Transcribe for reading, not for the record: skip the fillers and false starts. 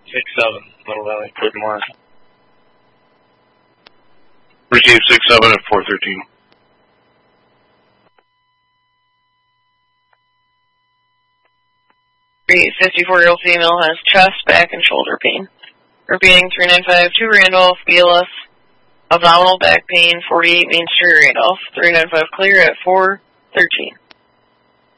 6-7, Little Valley, Cleveland. Receive 6-7 at 413. The 54-year-old female has chest, back, and shoulder pain. Repeating 395 to Randolph, BLS, abdominal back pain, 48 Main Street, Randolph. 395 clear at 413.